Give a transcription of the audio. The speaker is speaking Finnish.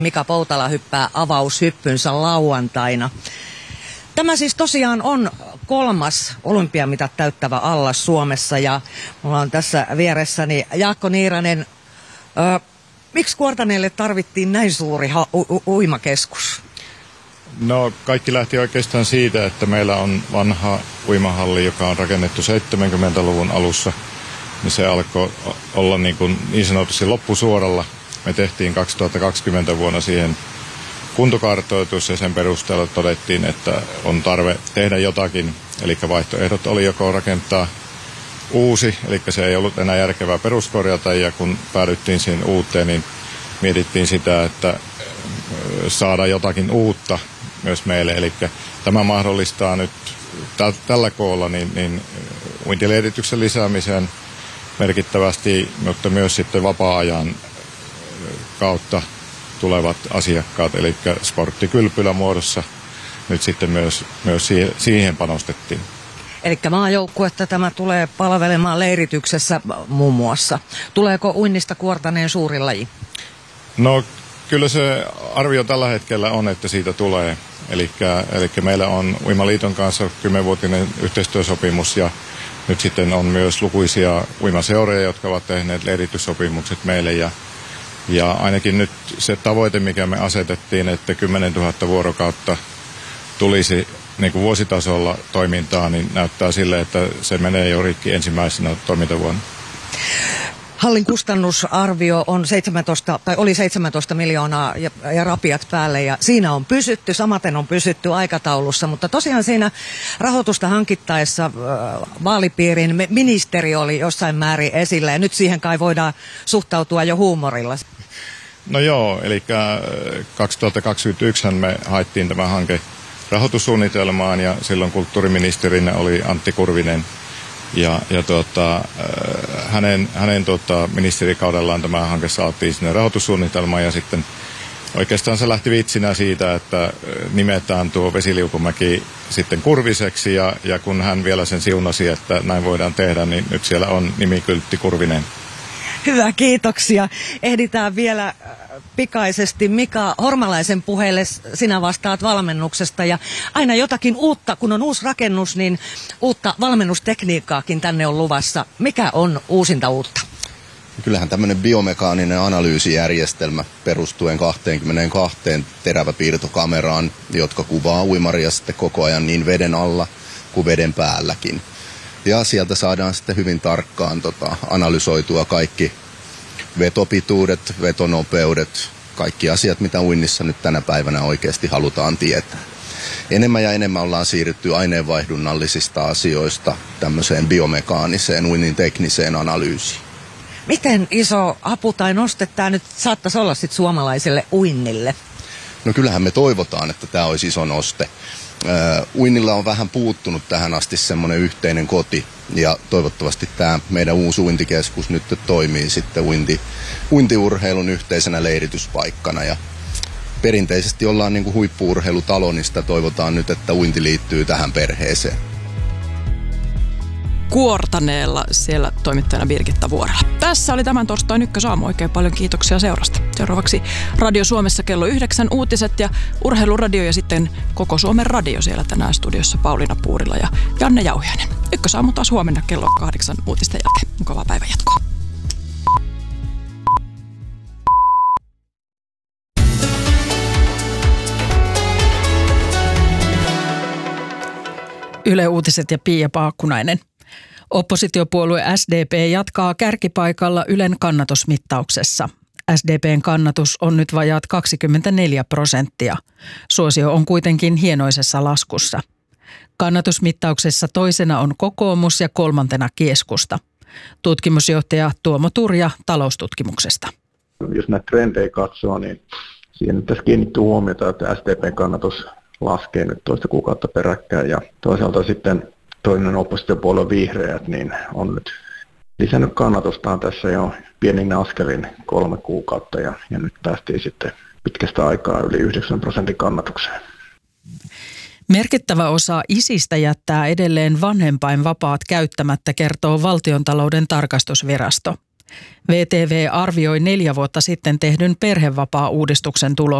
Mika Poutala hyppää avaushyppynsä lauantaina. Tämä siis tosiaan on 3. olympiamitat täyttävä allas Suomessa ja mulla on tässä vieressäni Jaakko Niiranen. Miksi Kuortaneelle tarvittiin näin suuri uimakeskus? No kaikki lähti oikeastaan siitä, että meillä on vanha uimahalli, joka on rakennettu 70-luvun alussa. Niin se alkoi olla niin sanotusti loppusuoralla. Me tehtiin 2020 vuonna siihen kuntokartoitus ja sen perusteella todettiin, että on tarve tehdä jotakin. Eli vaihtoehdot oli joko rakentaa uusi, eli se ei ollut enää järkevää peruskorjata, ja kun päädyttiin siihen uuteen, niin mietittiin sitä, että saada jotakin uutta myös meille. Eli tämä mahdollistaa nyt tällä koolla niin uintileirityksen lisäämiseen merkittävästi, mutta myös sitten vapaa-ajan kautta tulevat asiakkaat, eli sporttikylpylä muodossa nyt sitten myös siihen panostettiin. Eli maajoukkuetta tämä tulee palvelemaan leirityksessä muun muassa. Tuleeko uinnista Kuortaneen suurin laji? No kyllä se arvio tällä hetkellä on, että siitä tulee. Eli meillä on Uimaliiton kanssa 10-vuotinen yhteistyösopimus ja nyt sitten on myös lukuisia uimaseuroja, jotka ovat tehneet leirityssopimukset meille ja ainakin nyt se tavoite, mikä me asetettiin, että 10 000 vuorokautta tulisi niin kuin vuositasolla toimintaan, niin näyttää sille, että se menee jo rikki ensimmäisenä toimintavuonna. Hallin kustannusarvio on oli 17 miljoonaa ja rapiat päälle ja siinä on pysytty, samaten on pysytty aikataulussa, mutta tosiaan siinä rahoitusta hankittaessa vaalipiirin ministeri oli jossain määrin esillä ja nyt siihen kai voidaan suhtautua jo huumorilla. No joo, eli 2021 me haettiin tämä hanke rahoitussuunnitelmaan ja silloin kulttuuriministerinä oli Antti Kurvinen. Ja hänen ministerikaudellaan tämä hanke saatiin sinne rahoitussuunnitelmaan ja sitten oikeastaan se lähti vitsinä siitä, että nimetään tuo Vesiliukumäki sitten Kurviseksi ja kun hän vielä sen siunasi, että näin voidaan tehdä, niin nyt siellä on nimikyltti Kurvinen. Hyvä, kiitoksia. Ehditään vielä pikaisesti Mika Hormalaisen puheelle. Sinä vastaat valmennuksesta ja aina jotakin uutta, kun on uusi rakennus, niin uutta valmennustekniikkaakin tänne on luvassa. Mikä on uusinta uutta? Kyllähän tämmöinen biomekaaninen analyysijärjestelmä perustuen 22 teräväpiirtokameraan, jotka kuvaa uimaria sitten koko ajan niin veden alla kuin veden päälläkin. Ja sieltä saadaan sitten hyvin tarkkaan analysoitua kaikki vetopituudet, vetonopeudet, kaikki asiat, mitä uinnissa nyt tänä päivänä oikeasti halutaan tietää. Enemmän ja enemmän ollaan siirrytty aineenvaihdunnallisista asioista tämmöiseen biomekaaniseen uinnin tekniseen analyysiin. Miten iso apu tai noste tämä nyt saattaisi olla sit suomalaiselle uinnille? No kyllähän me toivotaan, että tämä olisi iso noste. Uinnilla on vähän puuttunut tähän asti semmoinen yhteinen koti ja toivottavasti tämä meidän uusi uintikeskus nyt toimii sitten uintiurheilun yhteisenä leirityspaikkana ja perinteisesti ollaan niin kuin huippu-urheilutalo, niin sitä toivotaan nyt, että uinti liittyy tähän perheeseen. Kuortaneella siellä toimittajana Birgitta Vuorela. Tässä oli tämän torstain Ykkösaamu. Oikein paljon kiitoksia seurasta. Seuraavaksi Radio Suomessa kello 9 uutiset ja Urheiluradio ja sitten Koko Suomen radio siellä tänään studiossa Pauliina Puurila ja Janne Jauhiainen. Ykkösaamu taas huomenna kello 8 uutisten jälkeen. Mukavaa päivänjatkoa. Yle Uutiset ja Pia Paakkunainen. Oppositiopuolue SDP jatkaa kärkipaikalla Ylen kannatusmittauksessa. SDPn kannatus on nyt vajaat 24%. Suosio on kuitenkin hienoisessa laskussa. Kannatusmittauksessa toisena on kokoomus ja kolmantena keskusta. Tutkimusjohtaja Tuomo Turja taloustutkimuksesta. Jos näitä trendejä katsoo, niin siihen tässä kiinnittyy huomiota, että SDPn kannatus laskee nyt toista kuukautta peräkkäin ja toisaalta sitten toinen oppositiopuolue vihreät niin on nyt lisännyt kannatustaan tässä jo pienin askelin 3 kuukautta ja nyt päästiin sitten pitkästä aikaa yli 9% kannatukseen. Merkittävä osa isistä jättää edelleen vanhempainvapaat käyttämättä, kertoo Valtiontalouden tarkastusvirasto. VTV arvioi 4 vuotta sitten tehdyn perhevapaa-uudistuksen tuloksia.